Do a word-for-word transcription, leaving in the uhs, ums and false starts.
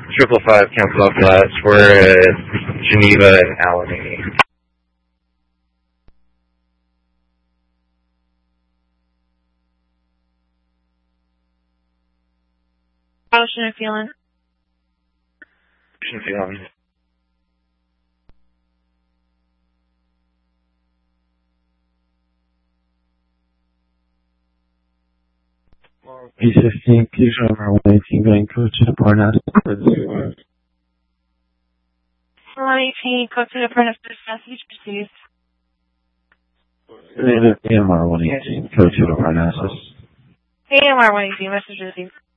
Triple five, cancel off last. We're at Geneva and Alameda. Ocean and feeling. Ocean feeling. P fifteen, please remember one eighteen going code to the Parnassus. one eighteen, code to the Parnassus, message received. A M R one eighteen, code to the Parnassus. A M R one eighteen, message received.